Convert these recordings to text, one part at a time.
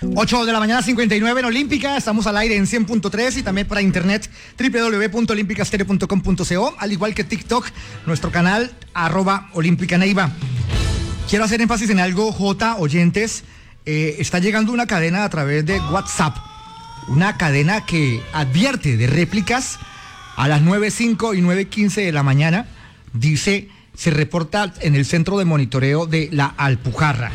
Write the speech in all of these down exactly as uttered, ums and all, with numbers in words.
ocho de la mañana, cincuenta y nueve en Olímpica. Estamos al aire en cien punto tres y también para internet doble u doble u doble u punto olímpica stereo punto com punto co, al igual que TikTok, nuestro canal arroba Olímpica Neiva. Quiero hacer énfasis en algo, J, oyentes. Eh, está llegando una cadena a través de WhatsApp, una cadena que advierte de réplicas a las nueve cinco y nueve quince de la mañana. Dice, se reporta en el centro de monitoreo de La Alpujarra.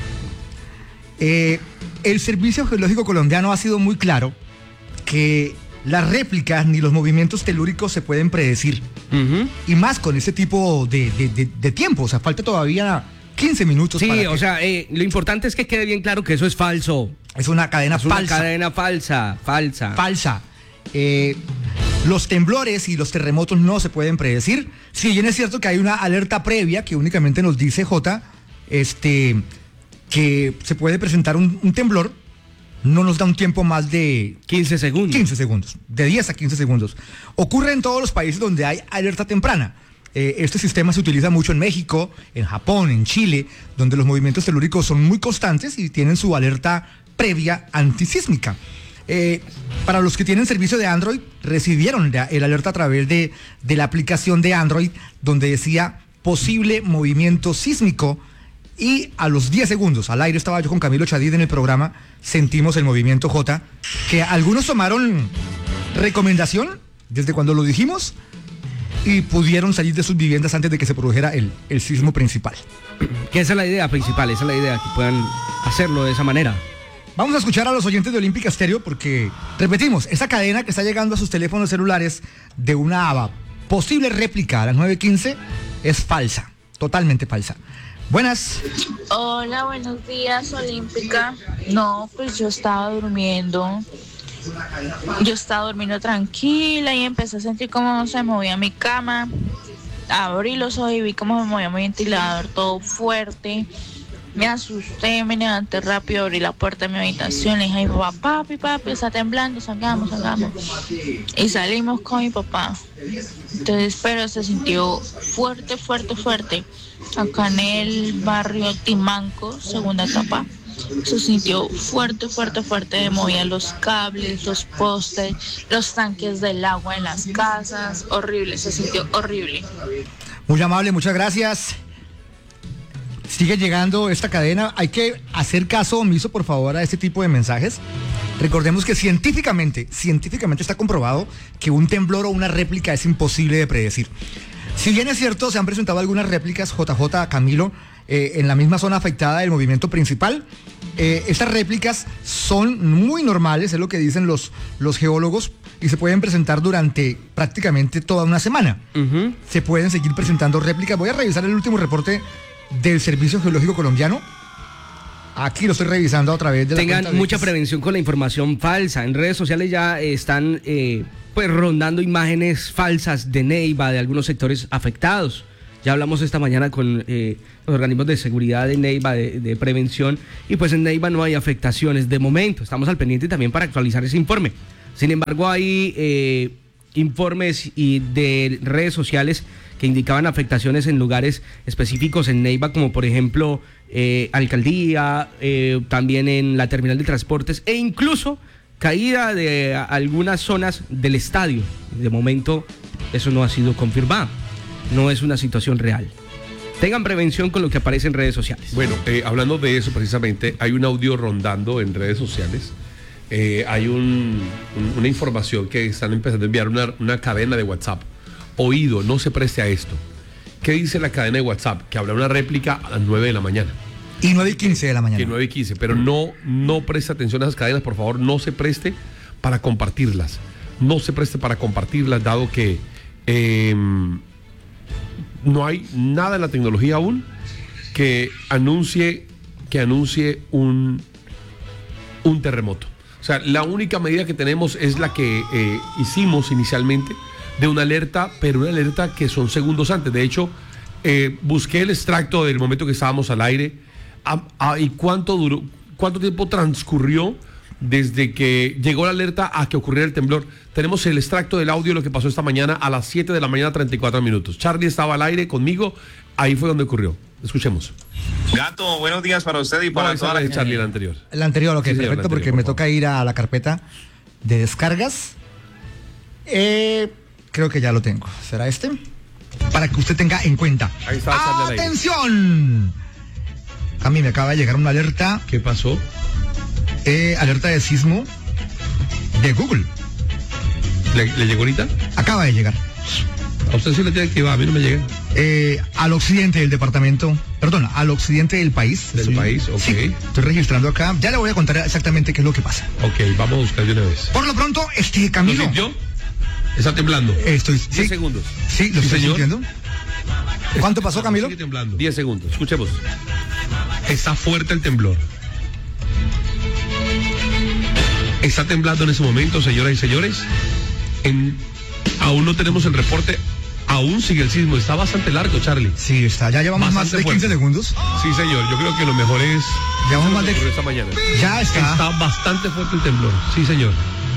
Eh, el Servicio Geológico Colombiano ha sido muy claro que las réplicas ni los movimientos telúricos se pueden predecir. Uh-huh. Y más con ese tipo de, de, de, de tiempo. O sea, falta todavía quince minutos. Sí, para que... o sea, eh, lo importante es que quede bien claro que eso es falso. Es una cadena es falsa. Es una cadena falsa, falsa. Falsa. Eh, los temblores y los terremotos no se pueden predecir. Si bien es cierto que hay una alerta previa que únicamente nos dice, J, este... que se puede presentar un, un temblor, no nos da un tiempo más de quince segundos. quince segundos, de diez a quince segundos. Ocurre en todos los países donde hay alerta temprana. Eh, este sistema se utiliza mucho en México, en Japón, en Chile, donde los movimientos telúricos son muy constantes y tienen su alerta previa antisísmica. Eh, para los que tienen servicio de Android, recibieron la, el alerta a través de, de la aplicación de Android, donde decía posible movimiento sísmico. Y a los diez segundos, al aire estaba yo con Camilo Chadid en el programa, sentimos el movimiento J, que algunos tomaron recomendación desde cuando lo dijimos y pudieron salir de sus viviendas antes de que se produjera el, el sismo principal. Que esa es la idea principal, esa es la idea, que puedan hacerlo de esa manera. Vamos a escuchar a los oyentes de Olímpica Stereo porque, repetimos, esa cadena que está llegando a sus teléfonos celulares de una posible réplica a las nueve quince es falsa, totalmente falsa. Buenas. Hola, buenos días, Olímpica. No, pues yo estaba durmiendo. Yo estaba durmiendo tranquila y empecé a sentir cómo se movía mi cama. Abrí los ojos y vi cómo se movía mi ventilador, todo fuerte. Me asusté, me levanté rápido, abrí la puerta de mi habitación, le dije a mi papá, papi, papi, está temblando, salgamos, salgamos. Y salimos con mi papá. Entonces, pero se sintió fuerte, fuerte, fuerte. Acá en el barrio Timanco, segunda etapa, se sintió fuerte, fuerte, fuerte. Movían los cables, los postes, los tanques del agua en las casas. Horrible, se sintió horrible. Muy amable, muchas gracias. Sigue llegando esta cadena. Hay que hacer caso omiso, por favor, a este tipo de mensajes. Recordemos que científicamente, científicamente está comprobado que un temblor o una réplica es imposible de predecir. Si bien es cierto, se han presentado algunas réplicas, J J, Camilo, eh, en la misma zona afectada del movimiento principal. Eh, estas réplicas son muy normales, es lo que dicen los, los geólogos, y se pueden presentar durante prácticamente toda una semana. Uh-huh. Se pueden seguir presentando réplicas. Voy a revisar el último reporte del Servicio Geológico Colombiano. Aquí lo estoy revisando a través de la Tengan cuenta mucha de... prevención con la información falsa. En redes sociales ya están eh, pues rondando imágenes falsas de Neiva, de algunos sectores afectados. Ya hablamos esta mañana con eh, los organismos de seguridad de Neiva, de, de prevención, y pues en Neiva no hay afectaciones de momento. Estamos al pendiente también para actualizar ese informe. Sin embargo, hay eh, informes y de redes sociales que indicaban afectaciones en lugares específicos en Neiva, como por ejemplo eh, alcaldía, eh, también en la terminal de transportes e incluso caída de algunas zonas del estadio. De momento eso no ha sido confirmado, no es una situación real. Tengan prevención con lo que aparece en redes sociales. Bueno, eh, hablando de eso precisamente, hay un audio rondando en redes sociales. Eh, hay un, un, una información que están empezando a enviar una, una cadena de WhatsApp. Oído, no se preste a esto. ¿Qué dice la cadena de WhatsApp? Que habrá una réplica a las nueve de la mañana. Y nueve y quince de la mañana. Y nueve y quince, pero no, no preste atención a esas cadenas, por favor, no se preste para compartirlas. No se preste para compartirlas, dado que eh, no hay nada en la tecnología aún que anuncie, que anuncie un, un terremoto. O sea, la única medida que tenemos es la que eh, hicimos inicialmente, de una alerta, pero una alerta que son segundos antes. De hecho, eh, busqué el extracto del momento que estábamos al aire a, a, y cuánto duró, cuánto tiempo transcurrió desde que llegó la alerta a que ocurriera el temblor. Tenemos el extracto del audio de lo que pasó esta mañana a las siete de la mañana, treinta y cuatro minutos. Charlie estaba al aire conmigo, ahí fue donde ocurrió. Escuchemos. Gato, buenos días para usted y para No, toda esa la es de Charlie, el anterior. El anterior, ok, Sí, señor, perfecto, el anterior, porque por me favor. toca ir a la carpeta de descargas. Eh, creo que ya lo tengo. ¿Será este? Para que usted tenga en cuenta. Ahí está, Charlie al aire. ¡Atención! A mí me acaba de llegar una alerta, ¿Qué pasó? eh, alerta de sismo de Google. ¿Le, le llegó ahorita? Acaba de llegar. A usted sí le tiene que ir, a mí no me llega. Eh, al occidente del departamento, perdón, al occidente del país. Del país, ok. Sí, estoy registrando acá. Ya le voy a contar exactamente qué es lo que pasa. Ok, vamos a buscar de una vez. Por lo pronto, este ¿Lo Camilo. sintió? Está temblando. Estoy, diez sí, segundos. sí, lo Sí, estoy señor. sintiendo. ¿Cuánto pasó, Camilo? Sigue temblando. diez segundos. Escuchemos. Está fuerte el temblor. Está temblando en ese momento, señoras y señores. En- aún no tenemos el reporte. Aún sigue el sismo. Está bastante largo, Charlie. Sí, está. Ya llevamos más Bastante de quince fuerte. segundos. Sí, señor. Yo creo que lo mejor es. Llevamos más Lo que de. ocurrió esta mañana. Ya está. Está bastante fuerte el temblor. Sí, señor.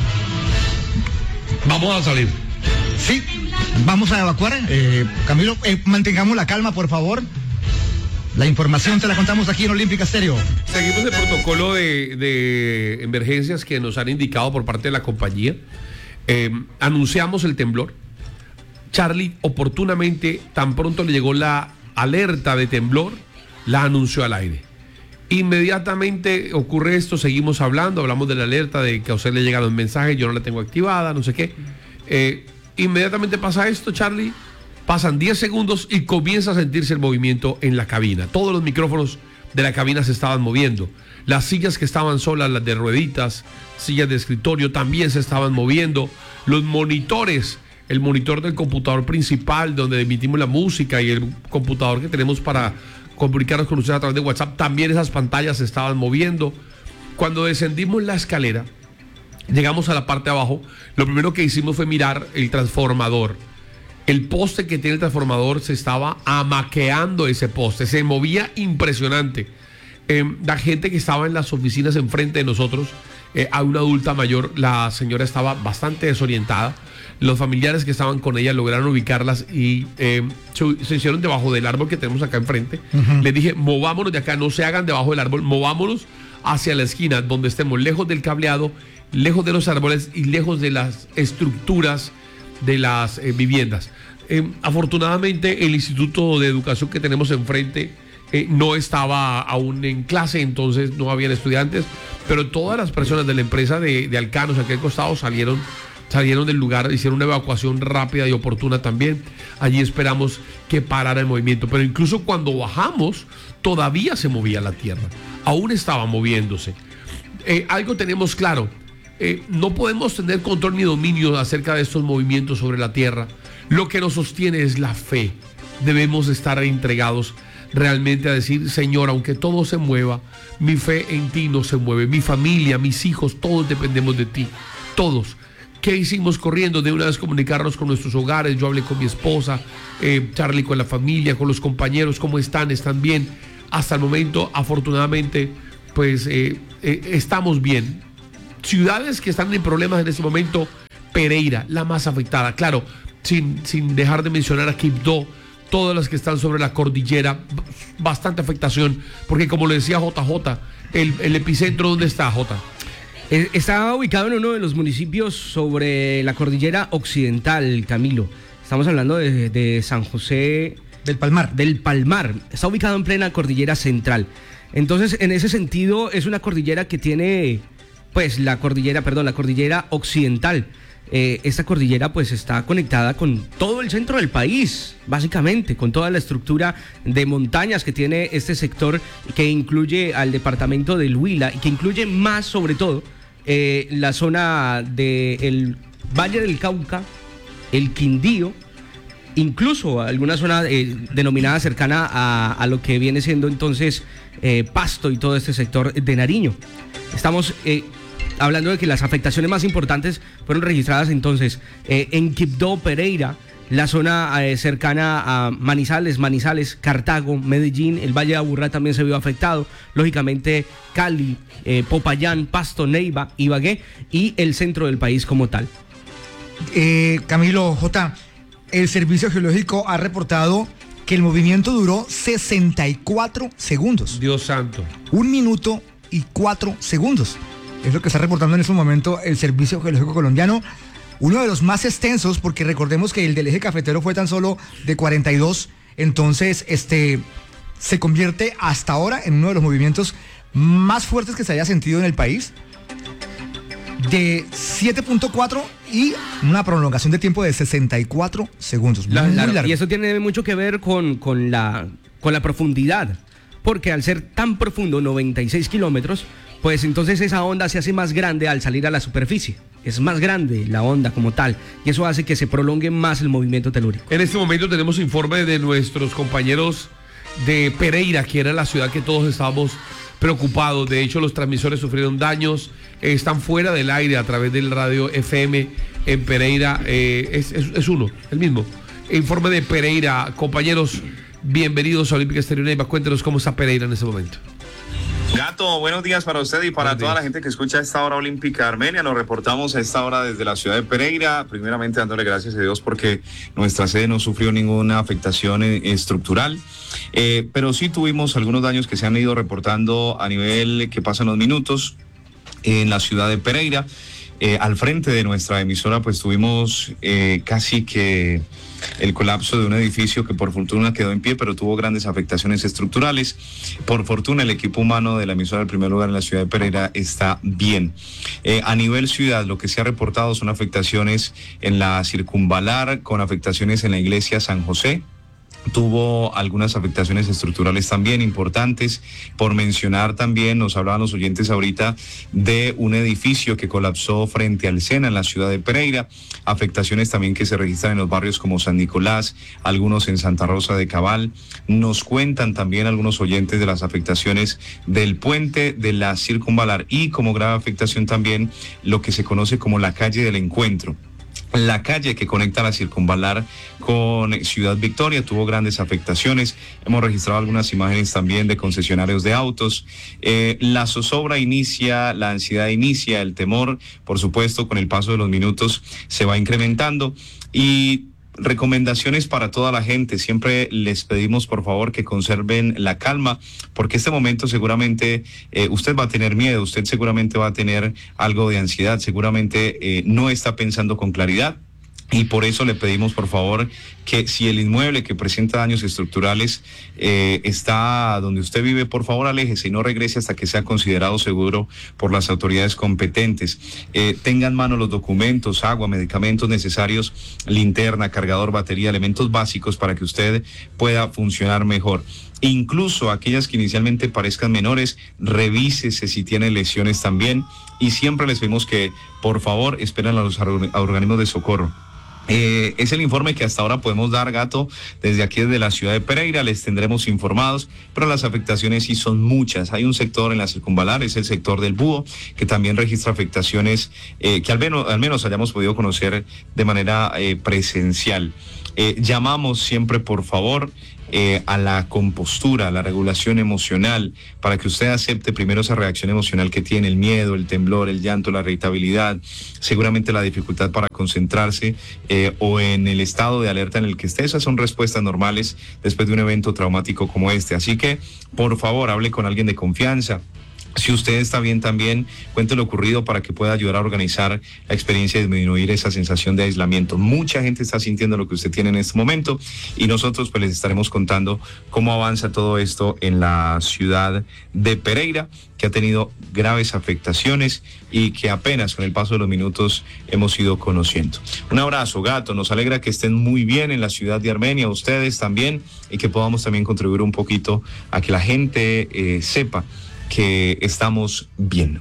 Vamos a salir. Sí, vamos a evacuar. Eh, Camilo, eh, mantengamos la calma, por favor. La información te la contamos aquí en Olímpica Estéreo. Seguimos el protocolo de, de emergencias que nos han indicado por parte de la compañía. Eh, anunciamos el temblor. Charlie, oportunamente, tan pronto le llegó la alerta de temblor, la anunció al aire. Inmediatamente ocurre esto, seguimos hablando, hablamos de la alerta, de que a usted le llegan los mensajes, yo no la tengo activada, no sé qué. Eh, inmediatamente pasa esto, Charlie, pasan diez segundos y comienza a sentirse el movimiento en la cabina. Todos los micrófonos de la cabina se estaban moviendo. Las sillas que estaban solas, las de rueditas, sillas de escritorio, también se estaban moviendo. Los monitores, el monitor del computador principal donde emitimos la música y el computador que tenemos para comunicarnos con ustedes a través de WhatsApp, también esas pantallas se estaban moviendo. Cuando descendimos la escalera, llegamos a la parte de abajo, lo primero que hicimos fue mirar el transformador. El poste que tiene el transformador se estaba amaqueando, ese poste, se movía impresionante. Eh, la gente que estaba en las oficinas enfrente de nosotros, eh, a una adulta mayor, la señora estaba bastante desorientada. Los familiares que estaban con ella lograron ubicarlas y eh, se, se hicieron debajo del árbol que tenemos acá enfrente. Uh-huh. Les dije, movámonos de acá, no se hagan debajo del árbol, movámonos hacia la esquina donde estemos lejos del cableado, lejos de los árboles y lejos de las estructuras de las eh, viviendas. Eh, afortunadamente el Instituto de Educación que tenemos enfrente eh, no estaba aún en clase, entonces no habían estudiantes, pero todas las personas de la empresa de, de Alcanos, aquí al costado, salieron salieron del lugar, hicieron una evacuación rápida y oportuna también. Allí esperamos que parara el movimiento, pero incluso cuando bajamos todavía se movía la tierra, aún estaba moviéndose. Eh, algo tenemos claro, eh, no podemos tener control ni dominio acerca de estos movimientos sobre la tierra. Lo que nos sostiene es la fe. Debemos estar entregados realmente a decir, Señor, aunque todo se mueva, mi fe en ti no se mueve, mi familia, mis hijos, todos dependemos de ti, todos. ¿Qué hicimos corriendo? De una vez comunicarnos con nuestros hogares. Yo hablé con mi esposa, eh, Charlie con la familia, con los compañeros. ¿Cómo están? ¿Están bien? Hasta el momento, afortunadamente, pues eh, eh, estamos bien. Ciudades que están en problemas en este momento, Pereira, la más afectada. Claro, sin, sin dejar de mencionar a Quibdó, todas las que están sobre la cordillera, bastante afectación. Porque como le decía J J, el, el epicentro, ¿dónde está, J? Está ubicado en uno de los municipios sobre la cordillera occidental, Camilo. Estamos hablando de, de San José del Palmar. Del Palmar. Está ubicado en plena cordillera central. Entonces, en ese sentido, es una cordillera que tiene, pues, la cordillera, perdón, la cordillera occidental. Eh, esta cordillera, pues, está conectada con todo el centro del país, básicamente, con toda la estructura de montañas que tiene este sector, que incluye al departamento del Huila y que incluye más, sobre todo, Eh, la zona del Valle del Cauca, el Quindío, incluso alguna zona eh, denominada cercana a, a lo que viene siendo entonces eh, Pasto y todo este sector de Nariño. Estamos eh, hablando de que las afectaciones más importantes fueron registradas entonces eh, en Quibdó, Pereira, la zona eh, cercana a Manizales, Manizales, Cartago, Medellín, el Valle de Aburrá también se vio afectado, lógicamente Cali, eh, Popayán, Pasto, Neiva, Ibagué y el centro del país como tal. Eh, Camilo J, el Servicio Geológico ha reportado que el movimiento duró sesenta y cuatro segundos. Dios santo. Un minuto y cuatro segundos. Es lo que está reportando en este momento el Servicio Geológico Colombiano. Uno de los más extensos, porque recordemos que el del eje cafetero fue tan solo de cuarenta y dos. Entonces, este se convierte hasta ahora en uno de los movimientos más fuertes que se haya sentido en el país. De siete punto cuatro y una prolongación de tiempo de sesenta y cuatro segundos. La, muy la, largo. y eso tiene mucho que ver con, con, la, con la profundidad, porque al ser tan profundo, noventa y seis kilómetros, pues entonces esa onda se hace más grande al salir a la superficie. Es más grande la onda como tal, y eso hace que se prolongue más el movimiento telúrico. En este momento tenemos informe de nuestros compañeros de Pereira, que era la ciudad que todos estábamos preocupados. De hecho, los transmisores sufrieron daños, eh, están fuera del aire a través del radio F M en Pereira. Eh, es, es, es uno, el mismo. Informe de Pereira. Compañeros, bienvenidos a Olímpica Estéreo Neiva. Cuéntenos cómo está Pereira en ese momento. Gato, buenos días para usted y para toda la gente que escucha esta hora olímpica Armenia. Nos reportamos a esta hora desde la ciudad de Pereira, primeramente dándole gracias a Dios porque nuestra sede no sufrió ninguna afectación eh, estructural, eh, pero sí tuvimos algunos daños que se han ido reportando a nivel que pasan los minutos en la ciudad de Pereira. Eh, al frente de nuestra emisora pues tuvimos eh, casi que el colapso de un edificio que por fortuna quedó en pie, pero tuvo grandes afectaciones estructurales. Por fortuna el equipo humano de la emisora del primer lugar en la ciudad de Pereira está bien. Eh, a nivel ciudad lo que se ha reportado son afectaciones en la circunvalar, con afectaciones en la iglesia San José. Tuvo algunas afectaciones estructurales también importantes. Por mencionar también, nos hablaban los oyentes ahorita de un edificio que colapsó frente al Sena en la ciudad de Pereira. Afectaciones también que se registran en los barrios como San Nicolás, algunos en Santa Rosa de Cabal. Nos cuentan también algunos oyentes de las afectaciones del puente de la circunvalar y como grave afectación también lo que se conoce como la calle del Encuentro. La calle que conecta la circunvalar con Ciudad Victoria tuvo grandes afectaciones. Hemos registrado algunas imágenes también de concesionarios de autos. Eh, la zozobra inicia, la ansiedad inicia, el temor, por supuesto, con el paso de los minutos se va incrementando. Y recomendaciones para toda la gente. Siempre les pedimos por favor que conserven la calma, porque este momento seguramente eh, usted va a tener miedo, usted seguramente va a tener algo de ansiedad, seguramente eh, no está pensando con claridad. Y por eso le pedimos, por favor, que si el inmueble que presenta daños estructurales eh, está donde usted vive, por favor, aléjese y no regrese hasta que sea considerado seguro por las autoridades competentes. Eh, tenga en mano los documentos, agua, medicamentos necesarios, linterna, cargador, batería, elementos básicos para que usted pueda funcionar mejor. Incluso aquellas que inicialmente parezcan menores, revísese si tiene lesiones también. Y siempre les pedimos que, por favor, esperen a los organismos de socorro. Eh, es el informe que hasta ahora podemos dar, Gato, desde aquí desde la ciudad de Pereira. Les tendremos informados, pero las afectaciones sí son muchas. Hay un sector en la circunvalar, es el sector del Búho, que también registra afectaciones eh, que al menos, al menos hayamos podido conocer de manera eh, presencial. Eh, llamamos siempre, por favor, Eh, a la compostura, a la regulación emocional, para que usted acepte primero esa reacción emocional que tiene, el miedo, el temblor, el llanto, la irritabilidad, seguramente la dificultad para concentrarse eh, o en el estado de alerta en el que esté. Esas son respuestas normales después de un evento traumático como este. Así que, por favor, hable con alguien de confianza. Si usted está bien también, cuente lo ocurrido para que pueda ayudar a organizar la experiencia y disminuir esa sensación de aislamiento. Mucha gente está sintiendo lo que usted tiene en este momento y nosotros pues les estaremos contando cómo avanza todo esto en la ciudad de Pereira, que ha tenido graves afectaciones y que apenas con el paso de los minutos hemos ido conociendo. Un abrazo, Gato, nos alegra que estén muy bien en la ciudad de Armenia, ustedes también, y que podamos también contribuir un poquito a que la gente eh, sepa que estamos bien.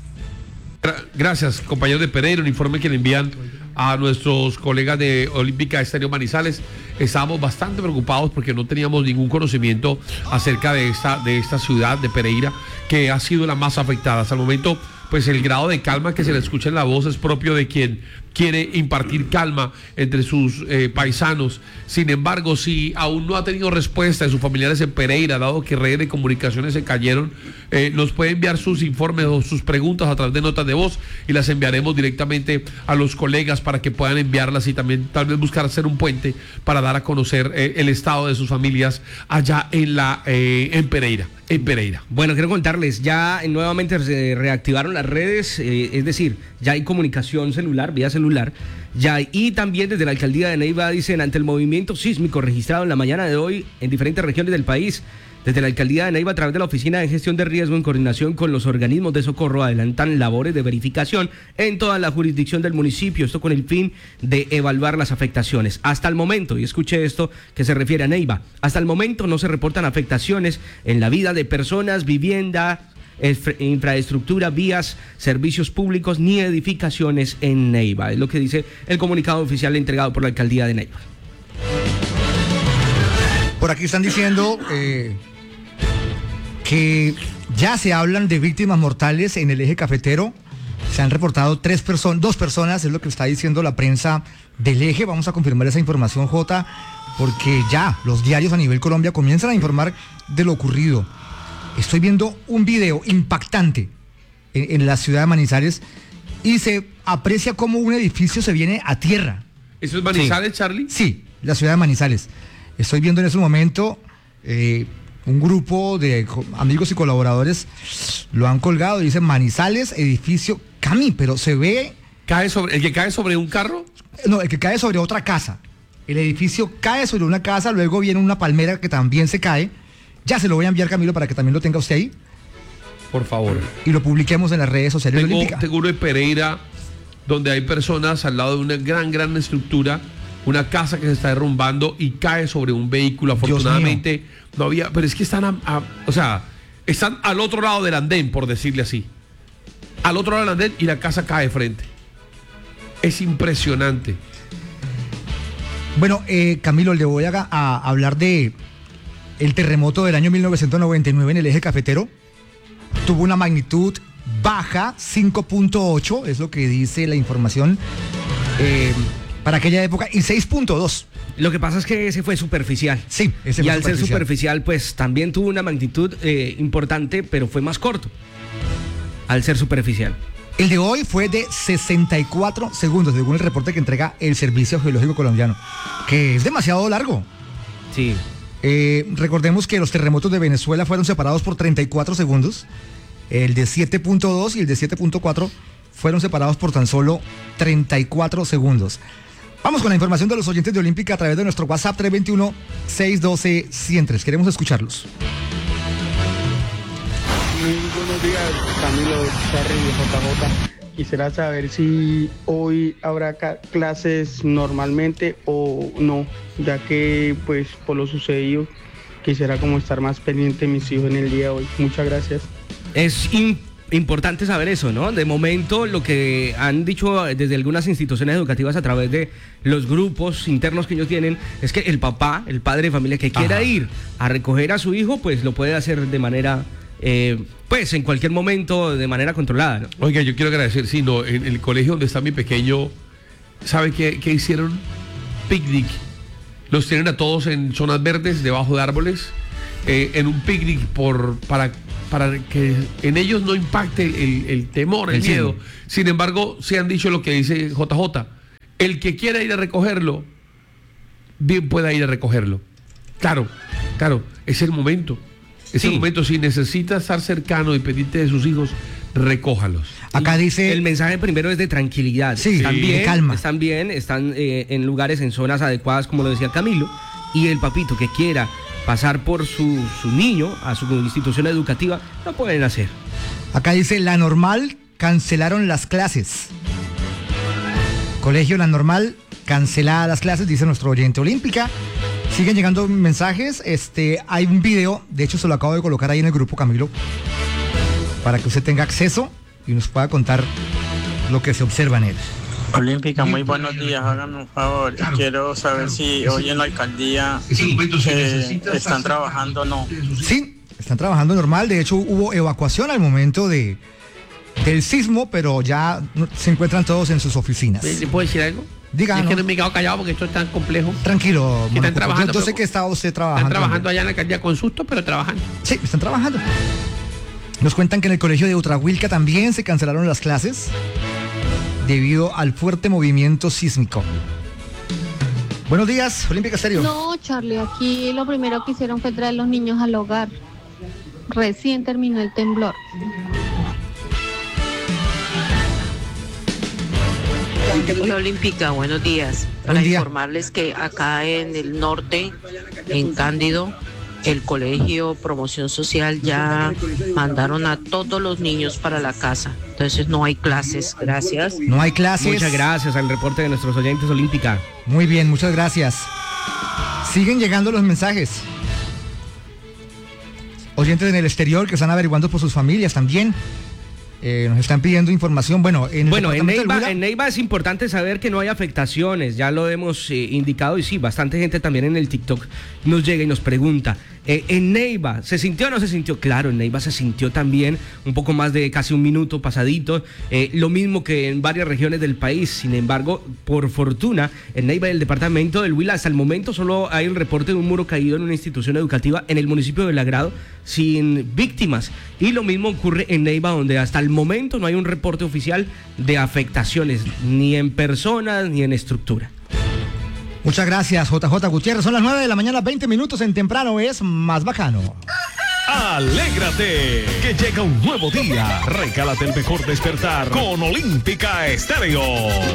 Gracias, compañeros de Pereira, un informe que le envían a nuestros colegas de Olímpica Estéreo Manizales. Estábamos bastante preocupados porque no teníamos ningún conocimiento acerca de esta, de esta ciudad de Pereira, que ha sido la más afectada. Hasta el momento, pues el grado de calma que se le escucha en la voz es propio de quien quiere impartir calma entre sus eh, paisanos. Sin embargo, si aún no ha tenido respuesta de sus familiares en Pereira, dado que redes de comunicaciones se cayeron, eh, nos puede enviar sus informes o sus preguntas a través de notas de voz y las enviaremos directamente a los colegas para que puedan enviarlas y también tal vez buscar hacer un puente para dar a conocer eh, el estado de sus familias allá en la eh, en Pereira. En Pereira. Bueno, quiero contarles, ya nuevamente se reactivaron las redes, eh, es decir, ya hay comunicación celular, vía celular, ya, y también desde la alcaldía de Neiva dicen, ante el movimiento sísmico registrado en la mañana de hoy en diferentes regiones del país, desde la alcaldía de Neiva, a través de la Oficina de Gestión de Riesgo, en coordinación con los organismos de socorro, adelantan labores de verificación en toda la jurisdicción del municipio, esto con el fin de evaluar las afectaciones. Hasta el momento, y escuche esto que se refiere a Neiva, hasta el momento no se reportan afectaciones en la vida de personas, vivienda, infraestructura, vías, servicios públicos ni edificaciones en Neiva. Es lo que dice el comunicado oficial entregado por la alcaldía de Neiva. Por aquí están diciendo eh, que ya se hablan de víctimas mortales en el eje cafetero. Se han reportado tres personas, dos personas, es lo que está diciendo la prensa del eje. Vamos a confirmar esa información, Jota, porque ya los diarios a nivel Colombia comienzan a informar de lo ocurrido. Estoy viendo un video impactante en, en la ciudad de Manizales y se aprecia cómo un edificio se viene a tierra. ¿Eso es Manizales, Sí. Charlie? Sí, la ciudad de Manizales. Estoy viendo en ese momento eh, un grupo de co- amigos y colaboradores lo han colgado, dicen Manizales, edificio Cami, pero se ve... ¿Cae sobre, ¿El que cae sobre un carro? No, el que cae sobre otra casa. El edificio cae sobre una casa, luego viene una palmera que también se cae. Ya se lo voy a enviar, Camilo, para que también lo tenga usted ahí Por favor. y lo publiquemos en las redes sociales Tengo, olímpicas. tengo uno en Pereira, donde hay personas al lado de una gran, gran estructura, una casa que se está derrumbando y cae sobre un vehículo. Afortunadamente no había, pero es que están, a, a- o sea, están al otro lado del andén, por decirle así. Al otro lado del andén y la casa cae de frente. Es impresionante. Bueno, eh, Camilo, le voy a, a hablar de el terremoto del año mil novecientos noventa y nueve en el eje cafetero. Tuvo una magnitud baja, cinco punto ocho, es lo que dice la información eh, para aquella época, y seis punto dos. Lo que pasa es que ese fue superficial. Sí, ese y fue al ser superficial. superficial, pues también tuvo una magnitud eh, importante, pero fue más corto. Al ser superficial. El de hoy fue de sesenta y cuatro segundos, según el reporte que entrega el Servicio Geológico Colombiano, que es demasiado largo. Sí. Eh, recordemos que los terremotos de Venezuela fueron separados por treinta y cuatro segundos. El de siete punto dos y el de siete punto cuatro fueron separados por tan solo treinta y cuatro segundos. Vamos con la información de los oyentes de Olímpica a través de nuestro WhatsApp tres dos uno, seis uno dos, uno cero tres. Queremos escucharlos. Muy buenos días, Camilo, Charly y J J. Quisiera saber si hoy habrá ca- clases normalmente o no, ya que pues por lo sucedido quisiera como estar más pendiente de mis hijos en el día de hoy. Muchas gracias. Es in- importante saber eso, ¿no? De momento, lo que han dicho desde algunas instituciones educativas a través de los grupos internos que ellos tienen, es que el papá, el padre de familia que quiera Ajá. ir a recoger a su hijo, pues lo puede hacer de manera, eh, pues en cualquier momento, de manera controlada, ¿no? Oiga, yo quiero agradecer, sí, no, en el colegio donde está mi pequeño, ¿sabe qué, qué hicieron? Picnic. Los tienen a todos en zonas verdes, debajo de árboles, eh, en un picnic por, para, para que en ellos no impacte el, el temor, el, El miedo. sismo. Sin embargo, se han dicho lo que dice J J. El que quiera ir a recogerlo, bien pueda ir a recogerlo. Claro, claro, es el momento. Es Sí. el momento. Si necesita estar cercano y pendiente de sus hijos, recójalos. Acá dice... El mensaje primero es de tranquilidad. Sí, están de bien, calma. están bien, están eh, en lugares, en zonas adecuadas, como lo decía Camilo. Y el papito que quiera pasar por su, su niño a su institución educativa, lo pueden hacer. Acá dice, la normal, cancelaron las clases. Colegio La Normal, canceladas las clases, dice nuestro oyente Olímpica. Siguen llegando mensajes, este, hay un video, de hecho se lo acabo de colocar ahí en el grupo, Camilo, para que usted tenga acceso y nos pueda contar lo que se observa en él. Olímpica, muy buenos días, háganme un favor. Quiero saber si hoy en la alcaldía eh, están trabajando o no. Sí, están trabajando normal, de hecho hubo evacuación al momento de del sismo, pero ya se encuentran todos en sus oficinas. ¿Le puedo decir algo? Diga, es ¿no? que no me he quedado callado porque esto es tan complejo. Tranquilo, Están Mónaco, trabajando, yo, yo sé pero- que está usted trabajando. Están trabajando allá en la alcaldía con susto, pero trabajando. Sí, están trabajando. Nos cuentan que en el colegio de Utrahuilca también se cancelaron las clases debido al fuerte movimiento sísmico. Buenos días, Olímpica Estéreo. No, Charlie, aquí lo primero que hicieron fue traer los niños al hogar. Recién terminó el temblor. Hola Olímpica, buenos días. Para Buen día. informarles que acá en el norte, en Cándido, el colegio Promoción Social ya mandaron a todos los niños para la casa. Entonces no hay clases, gracias. No hay clases. Muchas gracias al reporte de nuestros oyentes Olímpica. Muy bien, muchas gracias. Siguen llegando los mensajes. Oyentes en el exterior que están averiguando por sus familias también. Eh, nos están pidiendo información. Bueno, en el Bueno, en departamento del Neiva, Huila- en Neiva es importante saber que no hay afectaciones, ya lo hemos eh, indicado y sí, bastante gente también en el TikTok nos llega y nos pregunta, eh, en Neiva, ¿se sintió o no se sintió? Claro, en Neiva se sintió también un poco más de casi un minuto pasadito, eh, lo mismo que en varias regiones del país, sin embargo, por fortuna, en Neiva y el departamento del Huila, hasta el momento solo hay el reporte de un muro caído en una institución educativa en el municipio de Lagrado, sin víctimas, y lo mismo ocurre en Neiva, donde hasta el momento no hay un reporte oficial de afectaciones, ni en personas ni en estructura. Muchas gracias, J J Gutiérrez. Son las nueve de la mañana, veinte minutos en temprano es más bacano. Alégrate, que llega un nuevo día. Regálate el mejor despertar con Olímpica Estéreo.